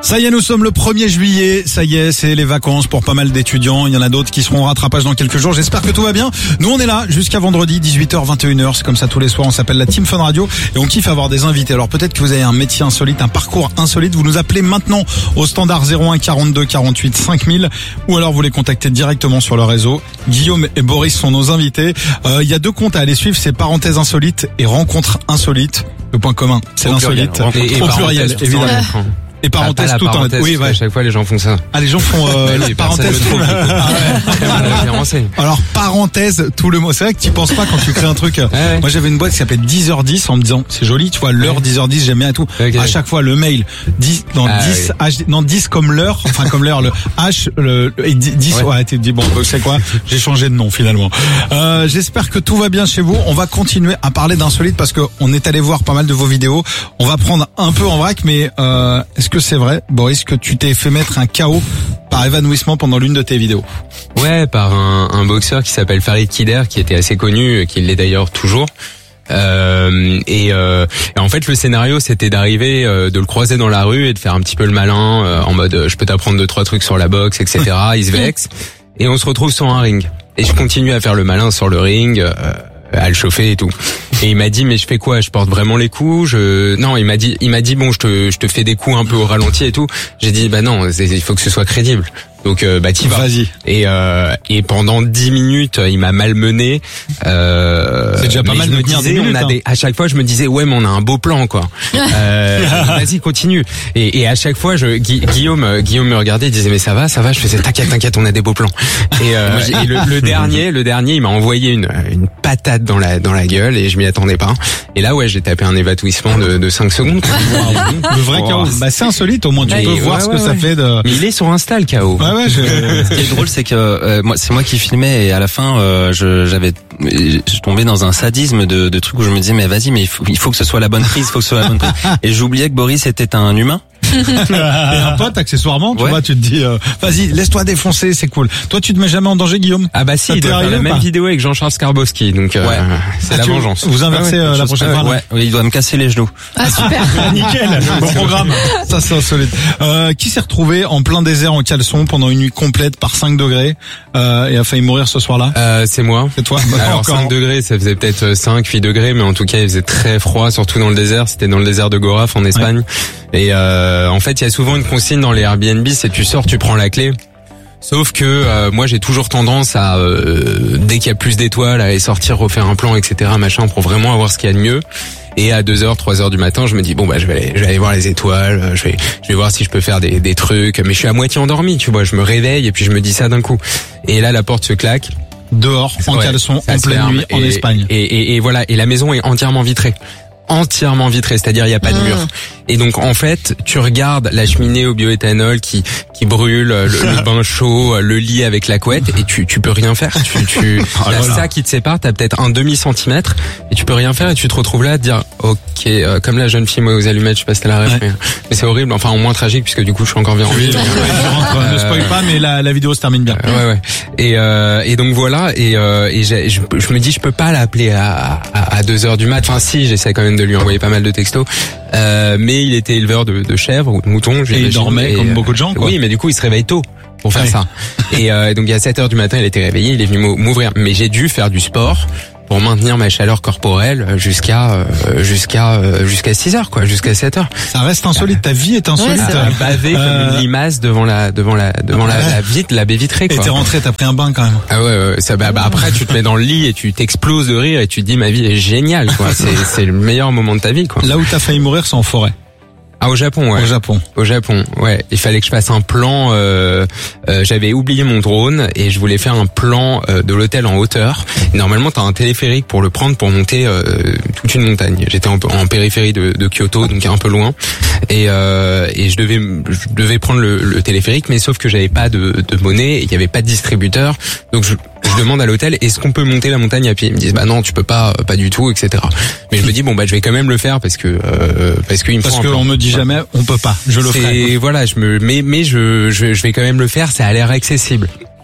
Ça y est, nous sommes le 1er juillet. Ça y est, c'est les vacances pour pas mal d'étudiants. Il y en a d'autres qui seront au rattrapage dans quelques jours. J'espère que tout va bien. Nous, on est là jusqu'à vendredi, 18h, 21h. C'est comme ça tous les soirs. On s'appelle la Team Fun Radio et on kiffe avoir des invités. Alors peut-être que vous avez un métier insolite, un parcours insolite. Vous nous appelez maintenant au standard 01 42 48 5000 ou alors vous les contactez directement sur le réseau. Guillaume et Boris sont nos invités. Il y a deux comptes à aller suivre. C'est parenthèses insolites et rencontres insolites. Le point commun, c'est l'insolite. Et au pluriel, évidemment. Et parenthèse tout en oui, ouais. À chaque fois, les gens font ça. Ah, les gens font la parenthèse. Alors, parenthèse, tout le mot. C'est vrai que tu penses pas quand tu crées un truc. Ouais. Moi, j'avais une boîte qui s'appelait 10h10 en me disant, c'est joli, tu vois, l'heure 10h10, j'aime bien et tout. Okay. À chaque fois, le mail, 10, non, 10, oui. H, non, 10 comme l'heure, enfin, comme l'heure, le H, et 10, ouais, tu te dis, bon, c'est quoi? J'ai changé de nom, finalement. J'espère que tout va bien chez vous. On va continuer à parler d'insolite parce que on est allé voir pas mal de vos vidéos. On va prendre un peu en vrac, mais, est-ce que c'est vrai, Boris, que tu t'es fait mettre un KO par évanouissement pendant l'une de tes vidéos? Ouais, par un boxeur qui s'appelle Farid Kider, qui était assez connu, qui l'est d'ailleurs toujours. Et en fait, le scénario, c'était d'arriver, de le croiser dans la rue et de faire un petit peu le malin, en mode, je peux t'apprendre 2-3 trucs sur la boxe, etc. Il se vexe. Et on se retrouve sur un ring. Et je continue à faire le malin sur le ring, à le chauffer et tout. Et il m'a dit, mais je fais quoi? Je porte vraiment les coups? Non, il m'a dit, bon, je te fais des coups un peu au ralenti et tout. J'ai dit, bah non, il faut que ce soit crédible. Donc, bah, t'y vas. Vas-y. Et pendant 10 minutes, il m'a malmené. C'est déjà pas mal de tenir 10 minutes, à chaque fois, je me disais, ouais, mais on a un beau plan, quoi. Vas-y, continue. Et à chaque fois, Guillaume me regardait, il disait, mais ça va. Je faisais, t'inquiète, on a des beaux plans. Et le dernier, il m'a envoyé une patate dans la gueule et je m'y attendais pas. Et là, ouais, j'ai tapé un évanouissement de 5 secondes. Le vrai KO. Bah, c'est insolite, au moins, tu peux voir ce que ça fait de... Mais il est sur Insta, le KO. Ce qui est drôle, c'est que c'est moi qui filmais et à la fin, je tombais dans un sadisme de trucs où je me disais mais vas-y, mais il faut que ce soit la bonne prise, Et j'oubliais que Boris était un humain. Et un pote accessoirement, tu vois, tu te dis vas-y, laisse-toi défoncer, c'est cool. Toi, tu te mets jamais en danger, Guillaume? Ah bah si, il doit faire la même vidéo avec Jean-Charles Skarbowski, donc c'est la vengeance. Vous inversez la prochaine fois. Ouais, il doit me casser les genoux. Ah super. Nickel, bon programme. Ça c'est insolite. Qui s'est retrouvé en plein désert en caleçon pendant une nuit complète par 5 degrés et a failli mourir ce soir-là? C'est moi. C'est toi? Alors 5 degrés, ça faisait peut-être 5-8 degrés, mais en tout cas il faisait très froid, surtout dans le désert. C'était dans le désert de Goraf en Espagne. Et en fait, il y a souvent une consigne dans les Airbnb, c'est tu sors, tu prends la clé. Sauf que moi, j'ai toujours tendance à dès qu'il y a plus d'étoiles, à aller sortir, refaire un plan, etc., machin, pour vraiment avoir ce qu'il y a de mieux. Et à 2h, 3h du matin, je me dis bon bah je vais aller voir les étoiles, je vais voir si je peux faire des trucs. Mais je suis à moitié endormi, tu vois. Je me réveille et puis je me dis ça d'un coup. Et là, la porte se claque. Dehors, en caleçon, en pleine nuit, en Espagne. Et voilà. Et la maison est entièrement vitrée. C'est-à-dire il y a pas de mur. Et donc en fait, tu regardes la cheminée au bioéthanol qui brûle, le bain chaud, le lit avec la couette et tu peux rien faire. T'as ça qui te sépare, t'as peut-être un demi-centimètre et tu peux rien faire et tu te retrouves là à te dire OK, comme la jeune fille moi aux allumettes, je sais pas si t'as la ref, mais c'est horrible, enfin au moins tragique puisque du coup je suis encore bien en vie. Ne spoil pas, mais la vidéo se termine bien. Ouais. Et donc voilà et je me dis je peux pas l'appeler à 2h du mat. Enfin si, j'essaie quand même de lui envoyer pas mal de textos. Mais il était éleveur de chèvres ou de moutons. Et il dormait comme beaucoup de gens, quoi. Oui, mais du coup, il se réveille tôt pour faire ça. Et donc, à 7h du matin, il était réveillé, il est venu m'ouvrir. Mais j'ai dû faire du sport pour maintenir ma chaleur corporelle jusqu'à 6h, quoi, jusqu'à 7h. Ça reste insolite, ta vie est insolite. Bavé comme une limace devant la baie vitrée, quoi. Et t'es rentré, t'as pris un bain quand même. Ah ouais, ça, après tu te mets dans le lit et tu t'exploses de rire et tu te dis ma vie est géniale, quoi. C'est le meilleur moment de ta vie, quoi. Là où t'as failli mourir, c'est en forêt. Ah, au Japon, ouais. Au Japon, ouais. Il fallait que je fasse un plan. J'avais oublié mon drone et je voulais faire un plan de l'hôtel en hauteur. Et normalement, t'as un téléphérique pour le prendre pour monter toute une montagne. J'étais en périphérie de Kyoto, donc un peu loin. Et je devais prendre le téléphérique, mais sauf que j'avais pas de monnaie et il y avait pas de distributeur. Donc je demande à l'hôtel, est-ce qu'on peut monter la montagne à pied? Ils me disent, bah non, tu peux pas du tout, etc. Mais je me dis, bon, bah, je vais quand même le faire parce que on me dit jamais, on peut pas, je le ferai. Voilà, mais je vais quand même le faire, ça a l'air accessible.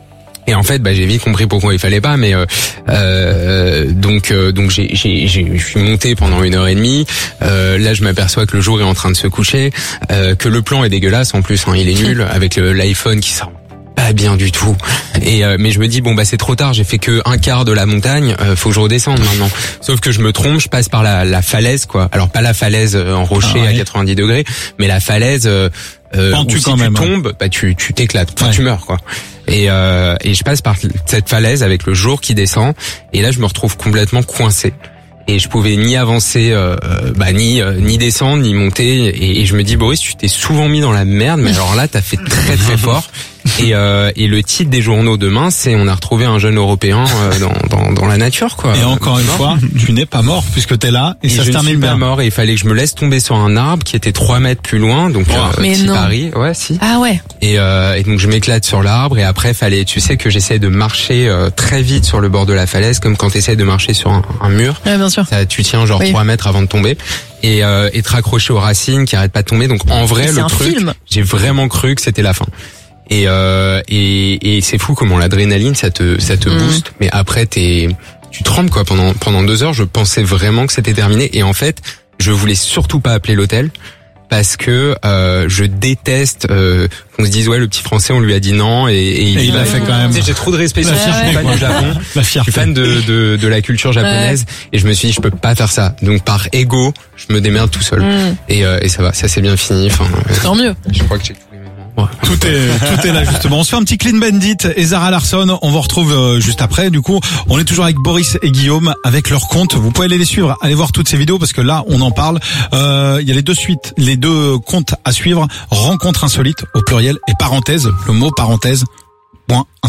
Et en fait, j'ai vite compris pourquoi il fallait pas, mais donc je suis monté pendant 1h30. Là, je m'aperçois que le jour est en train de se coucher, que le plan est dégueulasse en plus, il est nul avec l'iPhone qui sort pas bien du tout. Et mais je me dis c'est trop tard, j'ai fait que un quart de la montagne, faut que je redescende maintenant. Sauf que je me trompe, je passe par la falaise quoi. Alors pas la falaise en rocher à 90 degrés, mais la falaise où si tu tombes, tu t'éclates, tu meurs quoi. Et je passe par cette falaise avec le jour qui descend et là je me retrouve complètement coincé. Et je pouvais ni avancer, ni descendre, ni monter. Et je me dis, Boris, tu t'es souvent mis dans la merde, mais alors là, t'as fait très très fort. Et le titre des journaux demain, c'est on a retrouvé un jeune Européen dans la nature, quoi. Et encore une fois, tu n'es pas mort puisque t'es là et ça se termine bien. Je suis pas mort et il fallait que je me laisse tomber sur un arbre qui était 3 mètres plus loin, donc petit Paris, ouais, si. Ah ouais. Et donc je m'éclate sur l'arbre et après tu sais que j'essaie de marcher très vite sur le bord de la falaise, comme quand t'essaies de marcher sur un mur. Ouais, bien sûr. Ça, tu tiens 3 mètres avant de tomber. Et te raccrocher aux racines qui arrêtent pas de tomber. Donc en vrai, le truc, j'ai vraiment cru que c'était la fin. Et c'est fou comment l'adrénaline ça te booste, mais après tu trembles quoi pendant 2 heures. Je pensais vraiment que c'était terminé et en fait je voulais surtout pas appeler l'hôtel parce que je déteste qu'on se dise le petit français on lui a dit non et il l'a fait quand même. J'ai trop de respect. Je suis fan du Japon. Je suis fan de la culture japonaise et je me suis dit je peux pas faire ça. Donc par ego je me démerde tout seul et ça va, ça s'est bien fini. Tant mieux. Je crois que j'ai tout est là justement. On se fait un petit Clean Bandit et Zara Larsson. On vous retrouve juste après. Du coup, on est toujours avec Boris et Guillaume avec leur compte. Vous pouvez aller les suivre, allez voir toutes ces vidéos parce que là, on en parle. Il y a les deux comptes à suivre. Rencontre insolite au pluriel et parenthèse, le mot parenthèse.